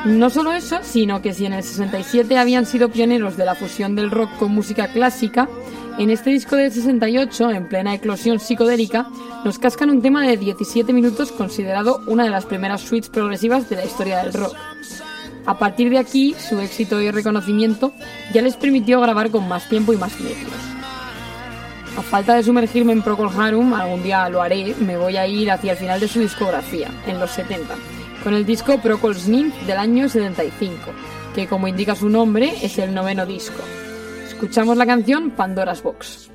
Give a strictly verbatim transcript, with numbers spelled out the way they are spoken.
No solo eso, sino que si en el sesenta y siete habían sido pioneros de la fusión del rock con música clásica, en este disco del sesenta y ocho, en plena eclosión psicodélica, nos cascan un tema de diecisiete minutos considerado una de las primeras suites progresivas de la historia del rock. A partir de aquí, su éxito y reconocimiento ya les permitió grabar con más tiempo y más medios. A falta de sumergirme en Procol Harum, algún día lo haré, me voy a ir hacia el final de su discografía, en los setenta, con el disco Procol's Nymph del año setenta y cinco, que como indica su nombre es el noveno disco. Escuchamos la canción Pandora's Box.